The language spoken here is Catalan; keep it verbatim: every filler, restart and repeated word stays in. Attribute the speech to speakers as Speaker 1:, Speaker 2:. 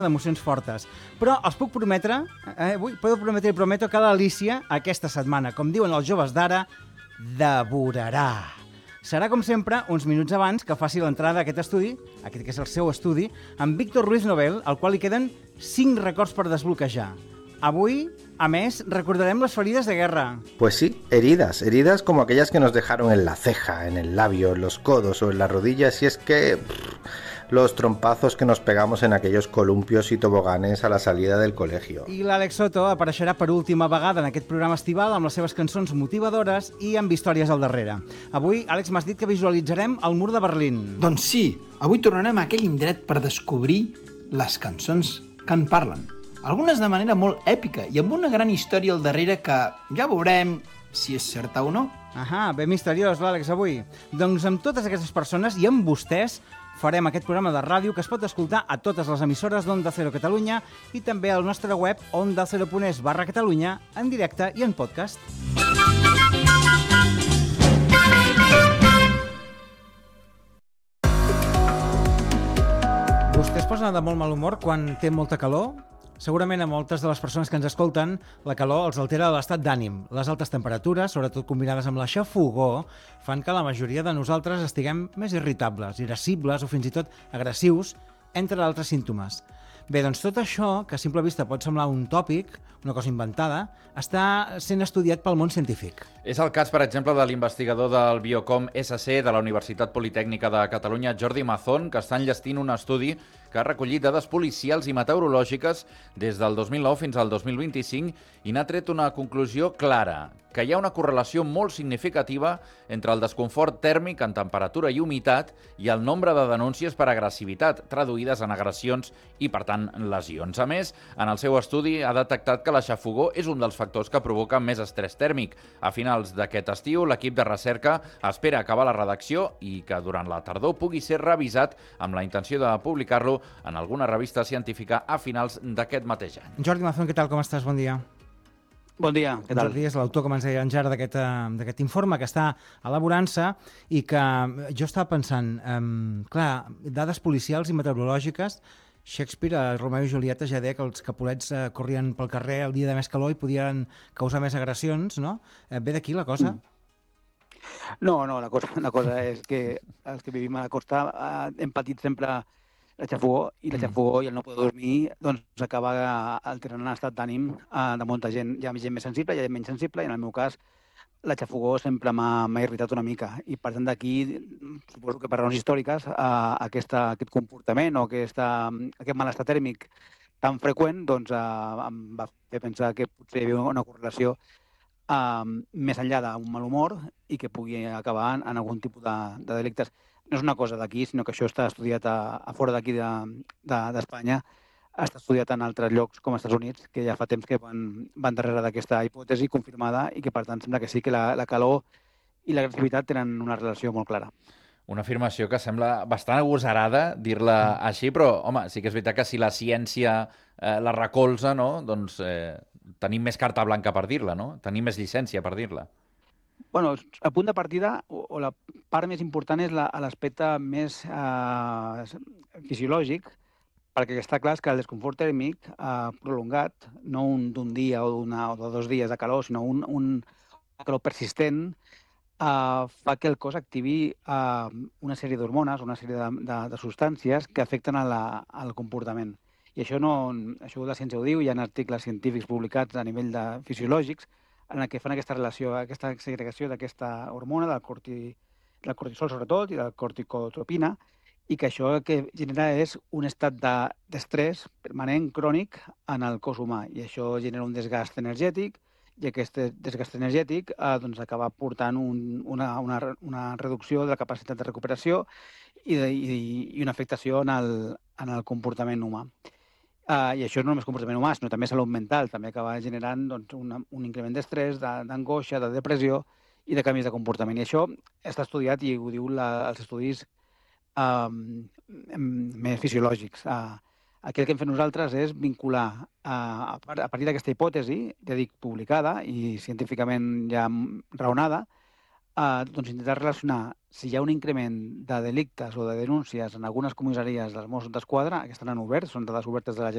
Speaker 1: d'emocions fortes. Però els puc prometre, eh, avui puedo prometre i prometo que l'Alícia aquesta setmana, com diuen els joves d'ara, devorarà. Serà, com sempre, uns minuts abans que faci l'entrada a aquest estudi, aquest que és el seu estudi, amb Víctor Ruiz Nobel, al qual li queden cinc records per desbloquejar. Avui, a més, recordarem les ferides de guerra.
Speaker 2: Pues sí, heridas, heridas como aquellas que nos dejaron en la ceja, en el labio, en los codos o en las rodillas, y es que pff, los trompazos que nos pegamos en aquellos columpios y toboganes a la salida del colegio.
Speaker 1: I l'Àlex Soto apareixerà per última vegada en aquest programa estival amb les seves cançons motivadores i amb històries al darrere. Avui, Àlex, m'has dit que visualitzarem el mur de Berlín.
Speaker 3: Doncs sí, avui tornarem a aquell indret per descobrir les cançons que en parlen. Algunes de manera molt èpica i amb una gran història al darrere que ja veurem si és certa o no.
Speaker 1: Ahà, ben misteriós l'Àlex avui. Doncs amb totes aquestes persones i amb vostès farem aquest programa de ràdio que es pot escoltar a totes les emissores d'Onda Cero Catalunya i també al nostre web ondacero.es barra Catalunya en directe i en podcast. Vostè es posa de molt mal humor quan té molta calor? Segurament a moltes de les persones que ens escolten la calor els altera l'estat d'ànim. Les altes temperatures, sobretot combinades amb la xafogor, fan que la majoria de nosaltres estiguem més irritables, irascibles o fins i tot agressius, entre altres símptomes. Bé, doncs tot això, que a simple vista pot semblar un tòpic, una cosa inventada, està sent estudiat pel món científic.
Speaker 4: És el cas, per exemple, de l'investigador del Biocom S C de la Universitat Politècnica de Catalunya, Jordi Mazón, que està enllestint un estudi que ha recollit dades policials i meteorològiques des del dos mil nou fins al dos mil vint-i-cinc i n'ha tret una conclusió clara, que hi ha una correlació molt significativa entre el desconfort tèrmic en temperatura i humitat i el nombre de denúncies per agressivitat, traduïdes en agressions i, per tant, lesions. A més, en el seu estudi ha detectat que la xafogor és un dels factors que provoca més estrès tèrmic. A finals d'aquest estiu, l'equip de recerca espera acabar la redacció i que durant la tardor pugui ser revisat amb la intenció de publicar-lo en alguna revista científica a finals d'aquest mateix any.
Speaker 1: Jordi Mazón, què tal? Com estàs? Bon dia.
Speaker 5: Bon dia, què tal?
Speaker 1: Jordi és l'autor, com ens deia en Jar, d'aquest informe que està elaborant-se i que jo estava pensant, um, clar, dades policials i meteorològiques, Shakespeare, a Romeu i Julieta, ja deia que els capulets eh, corrien pel carrer el dia de més calor i podien causar més agressions, no? Eh, ve d'aquí la cosa?
Speaker 5: No, no, la cosa, la cosa és que els que vivim a la costa eh, hem patit sempre la xafogor i la xafogor i el no poder dormir doncs acaba alterant l'estat d'ànim eh, de molta gent. Hi ha gent més sensible, hi ha gent menys sensible i en el meu cas la xafogor sempre m'ha irritat una mica i per tant d'aquí, suposo que per raons històriques, eh, aquesta, aquest comportament o aquesta, aquest malestar tèrmic tan freqüent doncs, eh, em va fer pensar que potser hi havia una correlació eh, més enllà d'un mal humor i que pugui acabar en, en algun tipus de, de delictes. No és una cosa d'aquí, sinó que això està estudiat a, a fora d'aquí d'Espanya, de, de, està estudiat en altres llocs com als Estats Units, que ja fa temps que van, van darrere d'aquesta hipòtesi confirmada i que per tant sembla que sí que la, la calor i l'agressivitat tenen una relació molt clara.
Speaker 4: Una afirmació que sembla bastant agosarada dir-la així, però home, sí que és veritat que si la ciència eh, la recolza, no? Doncs eh, tenim més carta blanca per dir-la, no? Tenim més llicència per dir-la.
Speaker 5: Bueno, el punt de partida o, o la part més important és l'aspecte més eh, fisiològic, perquè està clar que el desconfort tèrmic eh, prolongat, no un d'un dia o, una, o de dos dies de calor, sinó un, un calor persistent, eh, fa que el cos activi eh, una sèrie d'hormones, una sèrie de, de, de substàncies que afecten a la, al comportament. I això, no, això la ciència ho diu, hi ha articles científics publicats a nivell de fisiològics en què fan aquesta relació, aquesta segregació d'aquesta hormona, del, corti, del cortisol sobretot i de la corticotropina, i que això el que genera és un estat d'estrès permanent, crònic, en el cos humà. I això genera un desgast energètic, i aquest desgast energètic eh, doncs acaba portant un, una, una, una reducció de la capacitat de recuperació i, de, i, i una afectació en el, en el comportament humà. Uh, I això no només comportament humà, sinó també salut mental. També acaba generant doncs, una, un increment d'estrès, d'angoixa, de, de depressió i de canvis de comportament. I això està estudiat i ho diu la, els estudis um, més fisiològics. Uh, aquí el que hem fet nosaltres és vincular, uh, a partir d'aquesta hipòtesi, ja dic, publicada i científicament ja raonada, uh, doncs intentar relacionar si hi ha un increment de delictes o de denúncies en algunes comissaries dels Mossos d'Esquadra, que estan en obert, són dades obertes de la